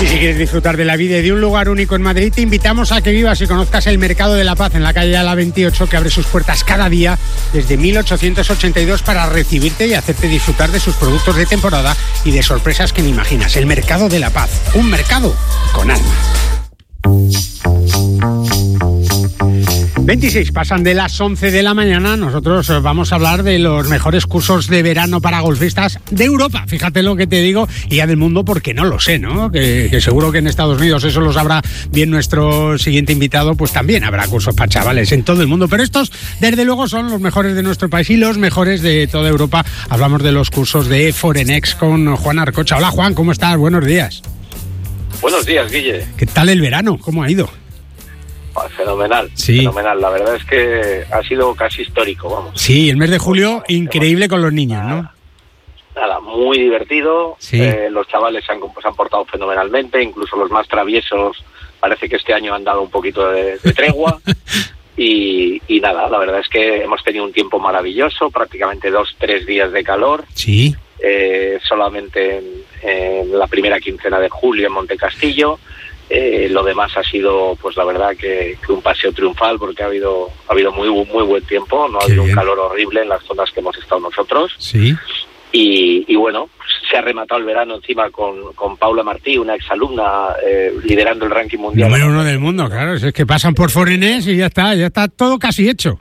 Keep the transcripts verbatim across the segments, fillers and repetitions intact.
Y si quieres disfrutar de la vida y de un lugar único en Madrid, te invitamos a que vivas y conozcas el Mercado de la Paz en la calle A La veintiocho, que abre sus puertas cada día desde mil ochocientos ochenta y dos para recibirte y hacerte disfrutar de sus productos de temporada y de sorpresas que ni imaginas. El Mercado de la Paz, un mercado con alma. veintiséis pasan de las once de la mañana. Nosotros vamos a hablar de los mejores cursos de verano para golfistas de Europa. Fíjate lo que te digo, y ya del mundo, porque no lo sé, ¿no? Que, que seguro que en Estados Unidos eso lo sabrá bien nuestro siguiente invitado, pues también habrá cursos para chavales en todo el mundo. Pero estos, desde luego, son los mejores de nuestro país y los mejores de toda Europa. Hablamos de los cursos de Forenex con Juan Arcocha. Hola, Juan, ¿cómo estás? Buenos días. Buenos días, Guille. ¿Qué tal el verano? ¿Cómo ha ido? Fenomenal, sí. fenomenal. La verdad es que ha sido casi histórico, vamos. Sí, el mes de julio increíble con los niños, ¿no? Nada, muy divertido. Sí. Eh, los chavales se han, se han portado fenomenalmente, incluso los más traviesos parece que este año han dado un poquito de, de tregua. y, y nada, la verdad es que hemos tenido un tiempo maravilloso, prácticamente dos, tres días de calor. Sí. Eh, solamente en, en la primera quincena de julio en Montecastillo. Eh, lo demás ha sido, pues la verdad que, que un paseo triunfal, porque ha habido ha habido muy muy buen tiempo, no ha Qué habido bien. un calor horrible en las zonas que hemos estado nosotros. Sí. Y, y bueno, se ha rematado el verano encima con, con Paula Martí, una exalumna, eh, liderando el ranking mundial. Número uno del mundo, claro. Es que pasan por Forenex y ya está, ya está todo casi hecho.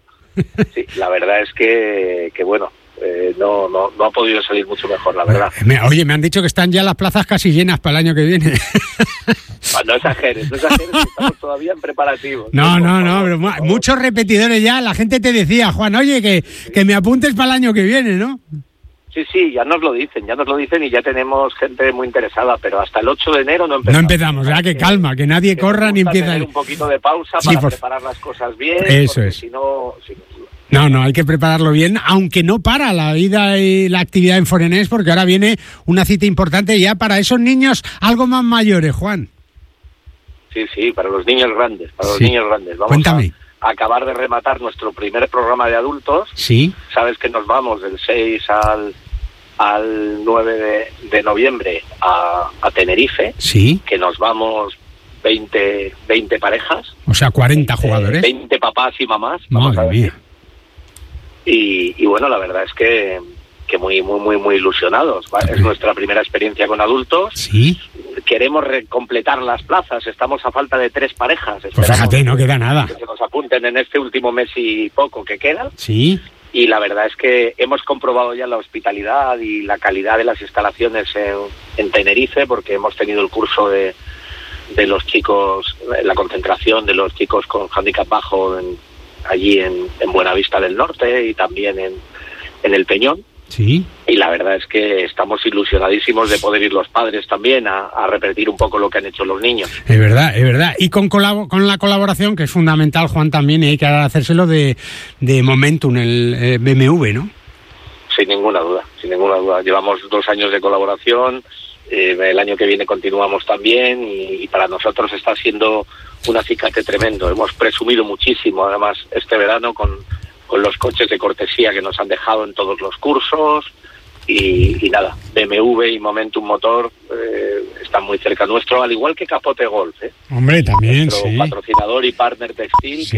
Sí, la verdad es que, que bueno, eh, no, no, no ha podido salir mucho mejor, la verdad. Me- Oye, me han dicho que están ya las plazas casi llenas para el año que viene. Ah, no exageres, no exageres, que estamos todavía en preparativos. No, Por no, no, favor, pero por mu- favor. muchos repetidores ya. La gente te decía, Juan, oye, que, que me apuntes para el año que viene, ¿no? Sí, sí, ya nos lo dicen, ya nos lo dicen y ya tenemos gente muy interesada, pero hasta el ocho de enero no empezamos. No empezamos, ya que calma, que nadie Que corra nos ni gusta empieza. tener un poquito de pausa Sí, para por- preparar las cosas bien. Eso porque es. Si no, si- No, no, hay que prepararlo bien, aunque no para la vida y la actividad en Forenex, porque ahora viene una cita importante ya para esos niños algo más mayores, Juan. sí, sí, para los niños grandes, para los Sí. niños grandes. Vamos Cuéntame. a acabar de rematar nuestro primer programa de adultos. Sí, Sabes que nos vamos del seis al, al nueve de, de noviembre a, a Tenerife, sí. que nos vamos veinte, veinte parejas, O sea, cuarenta jugadores. eh, veinte papás y mamás. vamos a Madre decir. mía. Y, y bueno, la verdad es que, que muy, muy, muy, muy ilusionados. Va, Es nuestra primera experiencia con adultos. Sí, Queremos recompletar las plazas. Estamos a falta de tres parejas. pues Esperamos fíjate, no queda nada. que se nos apunten en este último mes y poco que queda. Sí, Y la verdad es que hemos comprobado ya la hospitalidad y la calidad de las instalaciones en, en Tenerife, porque hemos tenido el curso de, de los chicos, la concentración de los chicos con hándicap bajo en, allí en, en Buenavista del Norte y también en, en El Peñón. sí. Y la verdad es que estamos ilusionadísimos de poder ir los padres también a, a repetir un poco lo que han hecho los niños. Es verdad, es verdad. Y con colabo- con la colaboración, que es fundamental, Juan, también, y hay que agradecérselo de, de Momentum, el eh, B M W, ¿no? Sin ninguna duda, sin ninguna duda. Llevamos dos años de colaboración, eh, el año que viene continuamos también y, y para nosotros está siendo un acicate tremendo. Hemos presumido muchísimo, además, este verano con, con los coches de cortesía que nos han dejado en todos los cursos y, y nada, B M W y Momentum Motor eh, están muy cerca nuestro, al igual que Capote Golf, ¿eh? Hombre, también, Nuestro sí. patrocinador y partner textil. Sí.